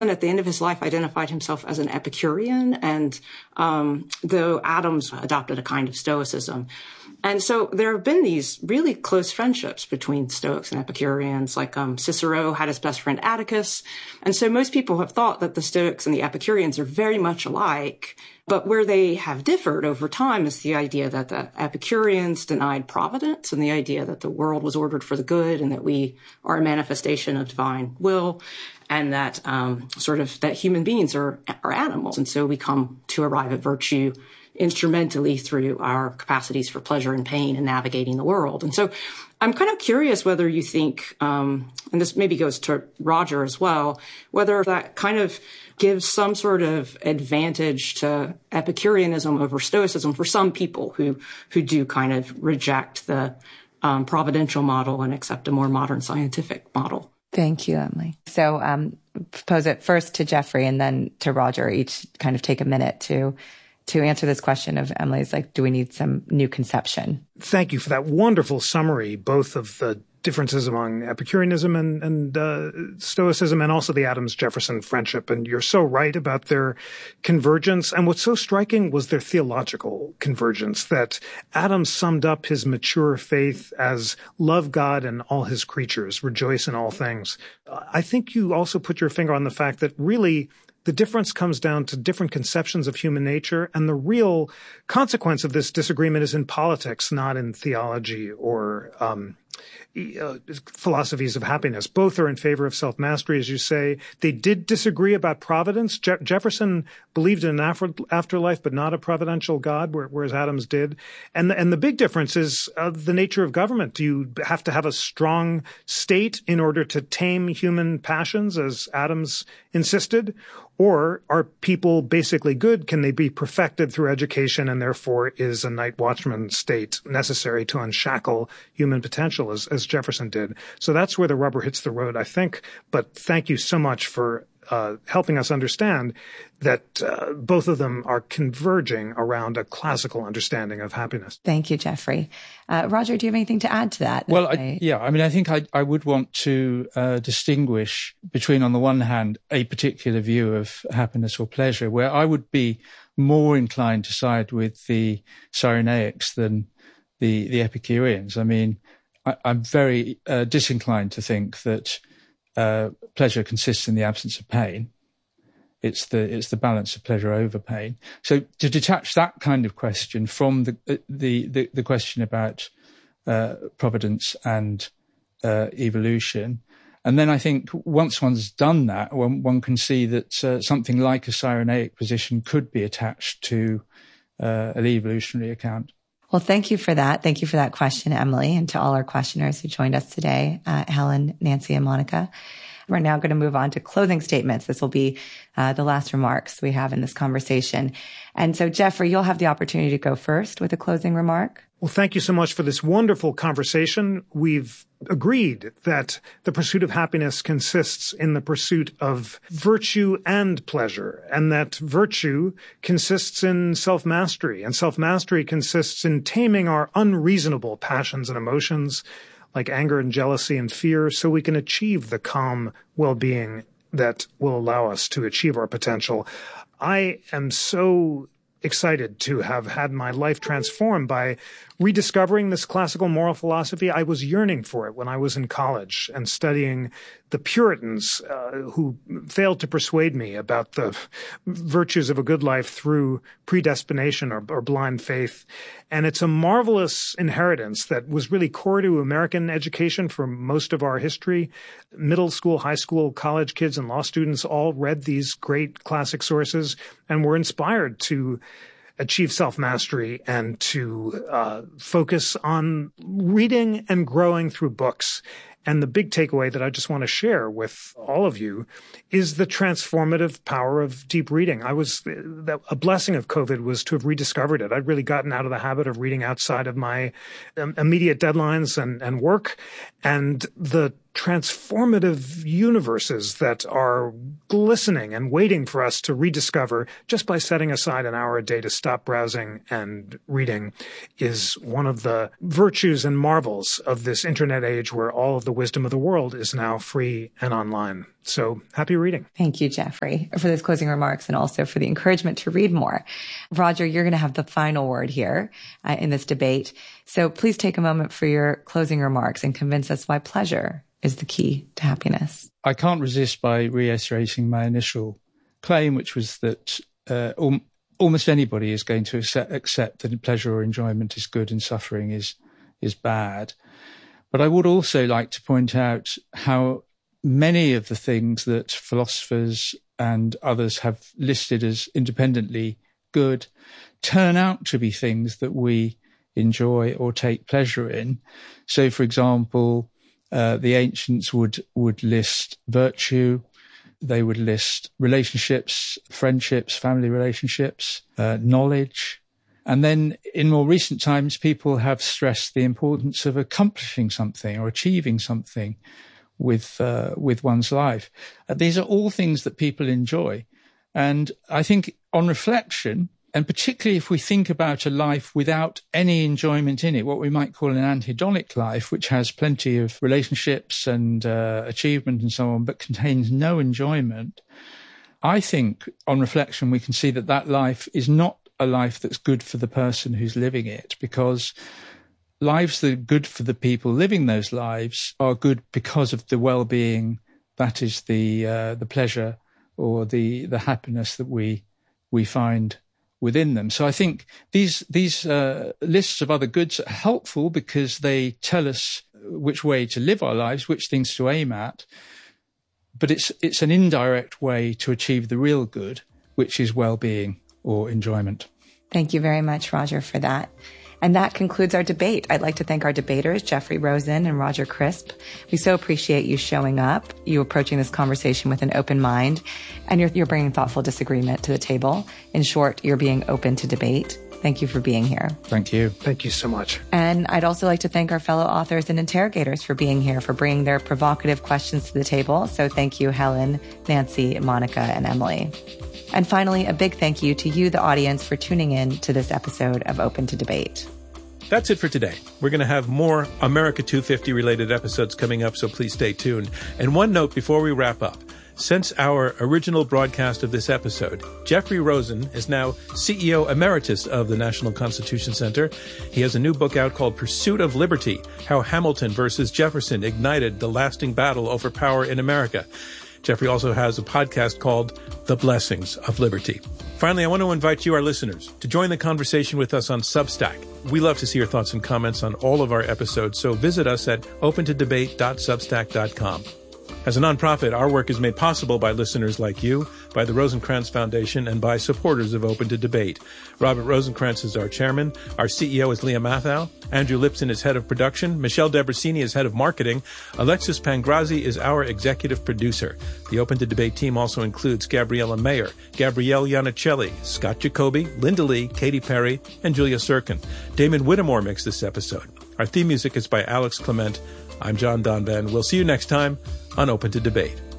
and at the end of his life identified himself as an Epicurean, and though Adams adopted a kind of Stoicism. And so there have been these really close friendships between Stoics and Epicureans, like Cicero had his best friend Atticus. And so most people have thought that the Stoics and the Epicureans are very much alike. But where they have differed over time is the idea that the Epicureans denied providence and the idea that the world was ordered for the good and that we are a manifestation of divine will, and that that human beings are animals. And so we come to arrive at virtue instrumentally through our capacities for pleasure and pain and navigating the world. And so I'm kind of curious whether you think, and this maybe goes to Roger as well, whether that kind of gives some sort of advantage to Epicureanism over Stoicism for some people who do kind of reject the providential model and accept a more modern scientific model. Thank you, Emily. So pose it first to Jeffrey and then to Roger, each kind of take a minute to answer this question of Emily's, like, do we need some new conception? Thank you for that wonderful summary, both of the differences among Epicureanism and Stoicism, and also the Adams-Jefferson friendship. And you're so right about their convergence. And what's so striking was their theological convergence, that Adams summed up his mature faith as love God and all his creatures, rejoice in all things. I think you also put your finger on the fact that really the difference comes down to different conceptions of human nature, and the real consequence of this disagreement is in politics, not in theology or philosophies of happiness. Both are in favor of self-mastery, as you say. They did disagree about providence. Jefferson believed in an afterlife, but not a providential God, whereas Adams did. And the big difference is the nature of government. Do you have to have a strong state in order to tame human passions, as Adams insisted? Or are people basically good? Can they be perfected through education, and therefore is a night watchman state necessary to unshackle human potential, as Jefferson did? So that's where the rubber hits the road, I think. But thank you so much for helping us understand that both of them are converging around a classical understanding of happiness. Thank you, Jeffrey. Roger, do you have anything to add to that? Well, I think I would want to distinguish between, on the one hand, a particular view of happiness or pleasure, where I would be more inclined to side with the Cyrenaics than the Epicureans. I mean, I'm very disinclined to think that pleasure consists in the absence of pain. It's the balance of pleasure over pain. So to detach that kind of question from the question about providence and evolution, and then I think once one's done that, one can see that something like a Cyrenaic position could be attached to an evolutionary account. Well, thank you for that. Thank you for that question, Emily, and to all our questioners who joined us today, Helen, Nancy, and Monica. We're now going to move on to closing statements. This will be the last remarks we have in this conversation. And so, Jeffrey, you'll have the opportunity to go first with a closing remark. Well, thank you so much for this wonderful conversation. We've agreed that the pursuit of happiness consists in the pursuit of virtue and pleasure, and that virtue consists in self-mastery, and self-mastery consists in taming our unreasonable passions and emotions, like anger and jealousy and fear, so we can achieve the calm well-being that will allow us to achieve our potential. I am so excited to have had my life transformed by rediscovering this classical moral philosophy. I was yearning for it when I was in college and studying the Puritans who failed to persuade me about the virtues of a good life through predestination or blind faith. And it's a marvelous inheritance that was really core to American education for most of our history. Middle school, high school, college kids, and law students all read these great classic sources and were inspired to achieve self-mastery and to focus on reading and growing through books. And the big takeaway that I just want to share with all of you is the transformative power of deep reading. A blessing of COVID was to have rediscovered it. I'd really gotten out of the habit of reading outside of my immediate deadlines and work. And the transformative universes that are glistening and waiting for us to rediscover just by setting aside an hour a day to stop browsing and reading is one of the virtues and marvels of this internet age where all of the wisdom of the world is now free and online. So happy reading. Thank you, Jeffrey, for those closing remarks and also for the encouragement to read more. Roger, you're going to have the final word here in this debate. So please take a moment for your closing remarks and convince us why pleasure is the key to happiness. I can't resist by reiterating my initial claim, which was that almost anybody is going to accept that pleasure or enjoyment is good and suffering is bad. But I would also like to point out how many of the things that philosophers and others have listed as independently good turn out to be things that we enjoy or take pleasure in. So, for example, the ancients would list virtue. They would list relationships, friendships, family relationships, knowledge. And then in more recent times, people have stressed the importance of accomplishing something or achieving something with one's life. These are all things that people enjoy. And I think on reflection, and particularly if we think about a life without any enjoyment in it, what we might call an anhedonic life, which has plenty of relationships and achievement and so on, but contains no enjoyment, I think on reflection we can see that that life is not a life that's good for the person who's living it, because lives that are good for the people living those lives are good because of the well-being, that is the pleasure or the happiness that we find within them. So I think these lists of other goods are helpful because they tell us which way to live our lives, which things to aim at. But it's an indirect way to achieve the real good, which is well-being or enjoyment. Thank you very much, Roger, for that. And that concludes our debate. I'd like to thank our debaters, Jeffrey Rosen and Roger Crisp. We so appreciate you showing up, you approaching this conversation with an open mind, and you're bringing thoughtful disagreement to the table. In short, you're being open to debate. Thank you for being here. Thank you. Thank you so much. And I'd also like to thank our fellow authors and interrogators for being here, for bringing their provocative questions to the table. So thank you, Helen, Nancy, Monica, and Emily. And finally, a big thank you to you, the audience, for tuning in to this episode of Open to Debate. That's it for today. We're going to have more America 250 related episodes coming up, so please stay tuned. And one note before we wrap up. Since our original broadcast of this episode, Jeffrey Rosen is now CEO Emeritus of the National Constitution Center. He has a new book out called Pursuit of Liberty, How Hamilton versus Jefferson Ignited the Lasting Battle Over Power in America. Jeffrey also has a podcast called The Blessings of Liberty. Finally, I want to invite you, our listeners, to join the conversation with us on Substack. We love to see your thoughts and comments on all of our episodes, so visit us at opentodebate.substack.com. As a nonprofit, our work is made possible by listeners like you, by the Rosencrantz Foundation, and by supporters of Open to Debate. Robert Rosencrantz is our chairman. Our CEO is Leah Mathau. Andrew Lipson is head of production. Michelle Debrasini is head of marketing. Alexis Pangrazi is our executive producer. The Open to Debate team also includes Gabriella Mayer, Gabrielle Iannicelli, Scott Jacoby, Linda Lee, Katy Perry, and Julia Sirkin. Damon Whittemore mixed this episode. Our theme music is by Alex Clement. I'm John Donvan. We'll see you next time on Open to Debate.